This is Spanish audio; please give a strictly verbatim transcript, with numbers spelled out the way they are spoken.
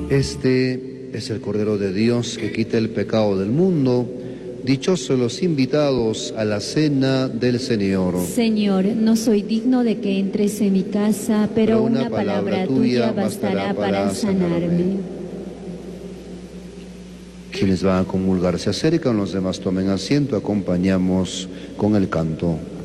Este es el Cordero de Dios que quita el pecado del mundo. Dichosos los invitados a la cena del Señor. Señor, no soy digno de que entres en mi casa, pero, pero una, una palabra, palabra tuya bastará para sanarme. Quienes van a comulgar se acercan, los demás tomen asiento, acompañamos con el canto.